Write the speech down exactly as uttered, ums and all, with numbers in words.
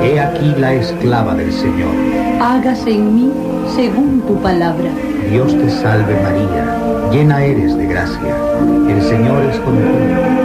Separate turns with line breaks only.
He aquí la esclava del Señor.
Hágase en mí según tu palabra.
Dios te salve María, llena eres de gracia. El Señor es contigo.